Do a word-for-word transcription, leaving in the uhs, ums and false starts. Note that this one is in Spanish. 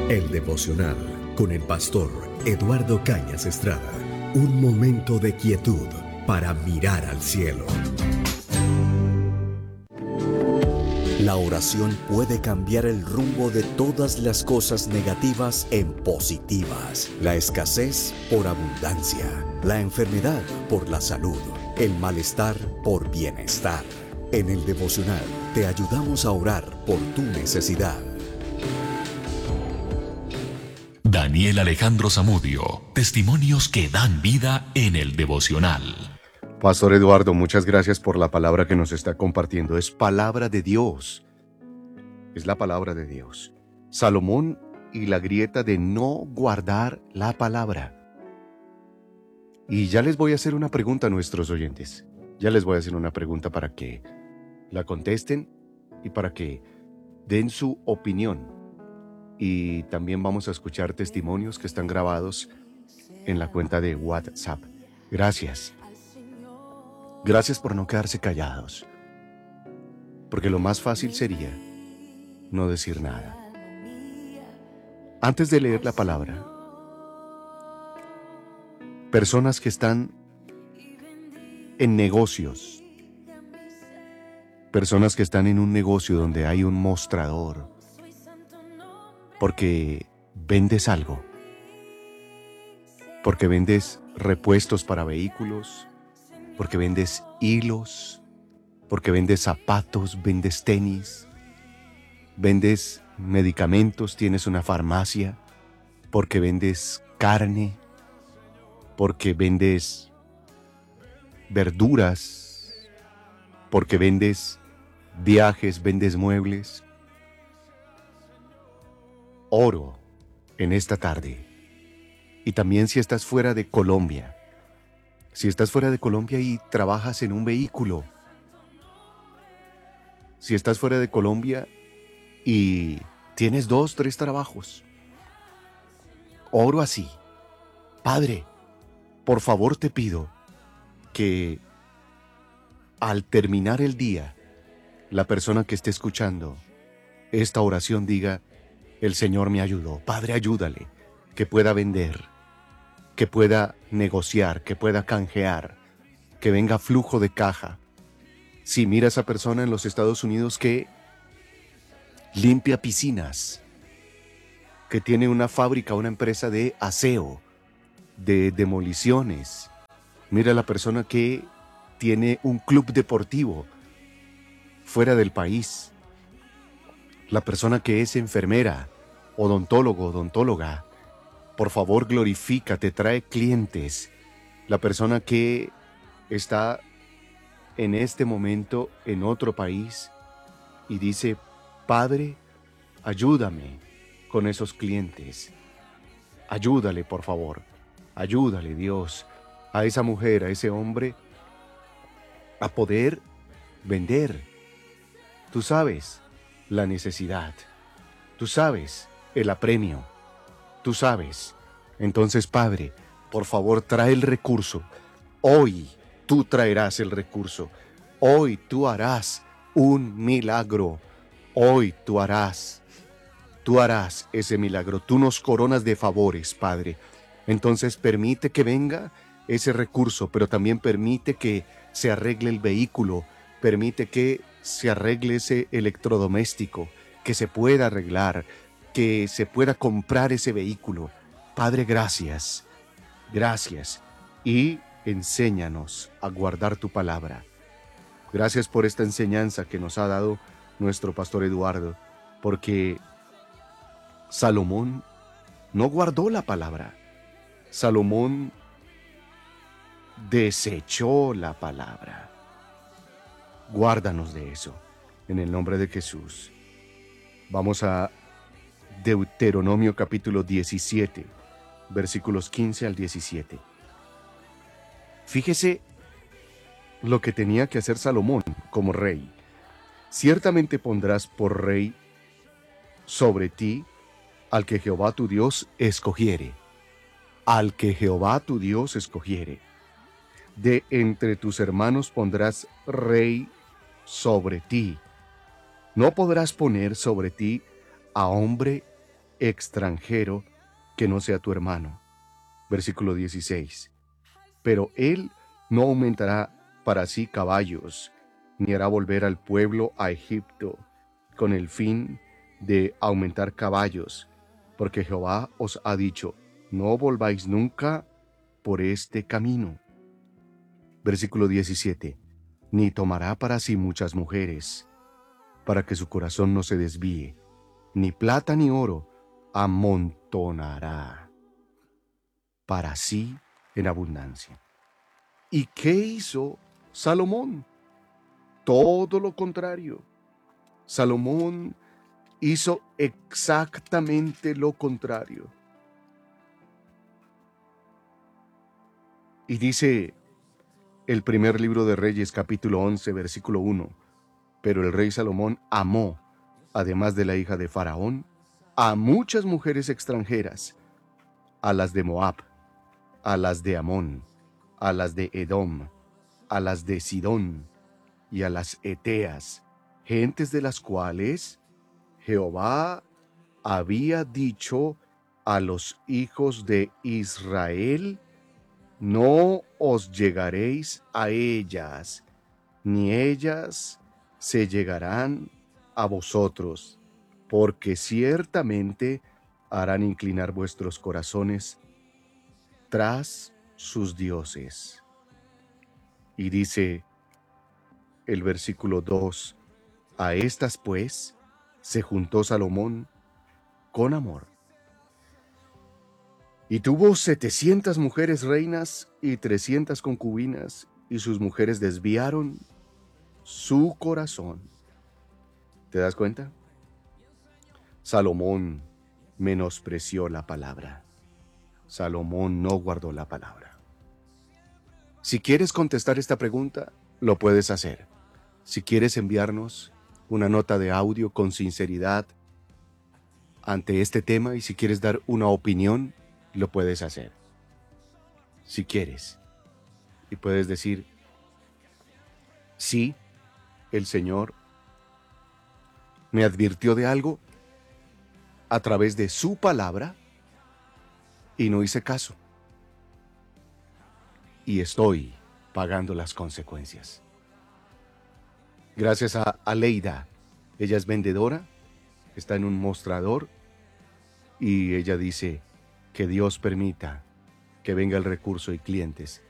El devocional con el pastor Eduardo Cañas Estrada. Un momento de quietud para mirar al cielo. La oración puede cambiar el rumbo de todas las cosas negativas en positivas. La escasez por abundancia, la enfermedad por la salud, el malestar por bienestar. En el devocional te ayudamos a orar por tu necesidad. Daniel Alejandro Zamudio, testimonios que dan vida en el devocional. Pastor Eduardo, muchas gracias por la palabra que nos está compartiendo. Es palabra de Dios. Es la palabra de Dios. Salomón y la grieta de no guardar la palabra. Y ya les voy a hacer una pregunta a nuestros oyentes. Ya les voy a hacer una pregunta para que la contesten y para que den su opinión. Y también vamos a escuchar testimonios que están grabados en la cuenta de WhatsApp. Gracias. Gracias por no quedarse callados. Porque lo más fácil sería no decir nada. Antes de leer la palabra, personas que están en negocios, personas que están en un negocio donde hay un mostrador, porque vendes algo, porque vendes repuestos para vehículos, porque vendes hilos, porque vendes zapatos, vendes tenis, vendes medicamentos, tienes una farmacia, porque vendes carne, porque vendes verduras, porque vendes viajes, vendes muebles. Oro en esta tarde. Y también si estás fuera de Colombia, si estás fuera de Colombia y trabajas en un vehículo, si estás fuera de Colombia y tienes dos, tres trabajos, oro así. Padre, por favor te pido que al terminar el día, la persona que esté escuchando esta oración diga: el Señor me ayudó. Padre, ayúdale, que pueda vender, que pueda negociar, que pueda canjear, que venga flujo de caja. Si mira a esa persona en los Estados Unidos que limpia piscinas, que tiene una fábrica, una empresa de aseo, de demoliciones. Mira a la persona que tiene un club deportivo fuera del país. La persona que es enfermera, odontólogo, odontóloga, por favor glorifícate, trae clientes. La persona que está en este momento en otro país y dice: Padre, ayúdame con esos clientes. Ayúdale, por favor. Ayúdale, Dios, a esa mujer, a ese hombre, a poder vender. Tú sabes la necesidad. Tú sabes el apremio. Tú sabes. Entonces, Padre, por favor, trae el recurso. Hoy tú traerás el recurso. Hoy tú harás un milagro. Hoy tú harás. Tú harás ese milagro. Tú nos coronas de favores, Padre. Entonces, permite que venga ese recurso, pero también permite que se arregle el vehículo. Permite que se arregle ese electrodoméstico, que se pueda arreglar, que se pueda comprar ese vehículo. Padre, gracias, gracias, y enséñanos a guardar tu palabra. Gracias por esta enseñanza que nos ha dado nuestro pastor Eduardo, porque Salomón no guardó la palabra. Salomón desechó la palabra. Guárdanos de eso, en el nombre de Jesús. Vamos a Deuteronomio capítulo diecisiete, versículos quince al diecisiete. Fíjese lo que tenía que hacer Salomón como rey. Ciertamente pondrás por rey sobre ti al que Jehová tu Dios escogiere. Al que Jehová tu Dios escogiere. De entre tus hermanos pondrás rey sobre ti. No podrás poner sobre ti a hombre extranjero que no sea tu hermano. Versículo dieciséis. Pero él no aumentará para sí caballos, ni hará volver al pueblo a Egipto, con el fin de aumentar caballos, porque Jehová os ha dicho, no volváis nunca por este camino. Versículo diecisiete. Ni tomará para sí muchas mujeres, para que su corazón no se desvíe, ni plata ni oro amontonará para sí en abundancia. ¿Y qué hizo Salomón? Todo lo contrario. Salomón hizo exactamente lo contrario. Y dice el primer libro de Reyes, capítulo once, versículo uno. Pero el rey Salomón amó, además de la hija de Faraón, a muchas mujeres extranjeras, a las de Moab, a las de Amón, a las de Edom, a las de Sidón y a las Eteas, gentes de las cuales Jehová había dicho a los hijos de Israel, no os llegaréis a ellas, ni ellas se llegarán a vosotros, porque ciertamente harán inclinar vuestros corazones tras sus dioses. Y dice el versículo dos, a estas pues se juntó Salomón con amor. Y tuvo setecientas mujeres reinas y trescientas concubinas, y sus mujeres desviaron su corazón. ¿Te das cuenta? Salomón menospreció la palabra. Salomón no guardó la palabra. Si quieres contestar esta pregunta, lo puedes hacer. Si quieres enviarnos una nota de audio con sinceridad ante este tema y si quieres dar una opinión, lo puedes hacer. Si quieres. Y puedes decir, sí, el Señor me advirtió de algo a través de su palabra y no hice caso. Y estoy pagando las consecuencias. Gracias a Aleida. Ella es vendedora, está en un mostrador y ella dice que Dios permita que venga el recurso y clientes